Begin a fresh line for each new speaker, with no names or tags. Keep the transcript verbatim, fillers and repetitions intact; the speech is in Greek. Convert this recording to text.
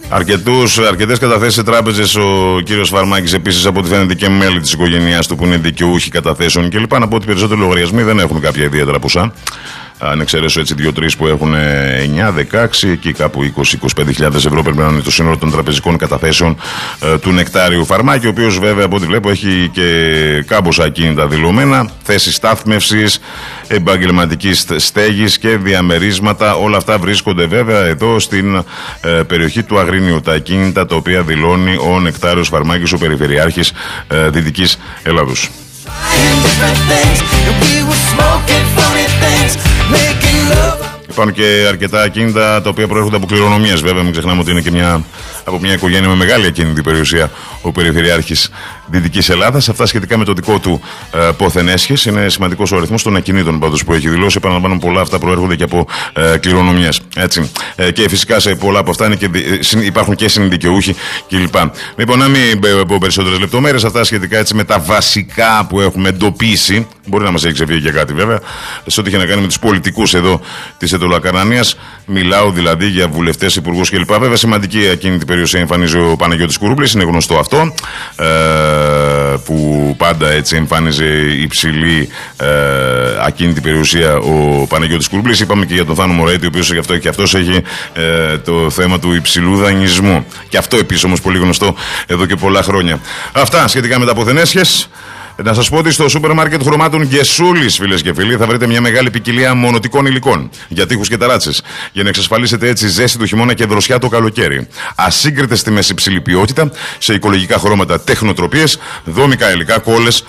Αρκετούς, αρκετές καταθέσεις σε τράπεζες ο κύριος Φαρμάκης, επίσης από ό,τι φαίνεται και μέλη της οικογένειάς του που είναι δικαιούχοι καταθέσεων κλπ. Να πω ότι περισσότεροι λογαριασμοί δεν έχουν κάποια ιδιαίτερα ποσά. Αν εξαιρέσω έτσι δύο-τρεις που έχουν εννιά δεκαέξι, εκεί κάπου είκοσι με είκοσι πέντε χιλιάδες ευρώ πρέπει να είναι το σύνολο των τραπεζικών καταθέσεων ε, του Νεκτάριου Φαρμάκη, ο οποίος βέβαια από ό,τι βλέπω έχει και κάμποσα ακίνητα δηλωμένα, θέσεις στάθμευσης, επαγγελματικής στέγης και διαμερίσματα. Όλα αυτά βρίσκονται βέβαια εδώ στην ε, περιοχή του Αγρίνιου. Τα ακίνητα τα οποία δηλώνει ο Νεκτάριος Φαρμάκης, ο Περιφερειάρχης ε, Δυτικής Ελλάδος. Υπάρχουν και αρκετά ακίνητα τα οποία προέρχονται από κληρονομίες. Βέβαια, μην ξεχνάμε ότι είναι και μια, από μια οικογένεια με μεγάλη ακίνητη περιουσία ο Περιφερειάρχης Δυτικής Ελλάδας. Αυτά σχετικά με το δικό του ε, πόθεν έσχες. Είναι σημαντικός ο αριθμός των ακινήτων πάντως που έχει δηλώσει. Επαναλαμβάνω, πολλά αυτά προέρχονται και από ε, κληρονομίες. Έτσι. Ε, και φυσικά σε πολλά από αυτά είναι και, ε, υπάρχουν και συνδικαιούχοι κλπ. Λοιπόν, να μην πω περισσότερες λεπτομέρειες. Αυτά σχετικά έτσι με τα βασικά που έχουμε εντοπίσει. Μπορεί να μας έχει ξεφύγει και κάτι βέβαια. Σε ό,τι έχει να κάνει με τους πολιτικούς εδώ της Ετωλακαρνανίας. Μιλάω δηλαδή για βουλευτές, υπουργούς κλπ. Βέβαια, σημαντική ακίνητη περιουσία εμφανίζει ο Παναγιώτης Κουρούμπλης. Είναι γνωστό αυτό. Ε, που πάντα έτσι εμφάνιζε υψηλή ε, ακίνητη περιουσία ο Παναγιώτης Κουρούμπλης. Είπαμε και για τον Θάνο Μωραήτη, ο οποίος και αυτός έχει ε, το θέμα του υψηλού δανεισμού. Και αυτό επίσης όμως πολύ γνωστό εδώ και πολλά χρόνια. Αυτά σχετικά με τα ποθενέσχες. Να σας πω ότι στο σούπερ μάρκετ χρωμάτων Γεσούλης, φίλες και φίλοι, θα βρείτε μια μεγάλη ποικιλία μονοτικών υλικών για τείχους και ταράτσες. Για να εξασφαλίσετε έτσι ζέστη του χειμώνα και δροσιά το καλοκαίρι. Ασύγκριτες τιμές, υψηλή ποιότητα, σε οικολογικά χρώματα, τεχνοτροπίες, δόμικα υλικά, κόλλες,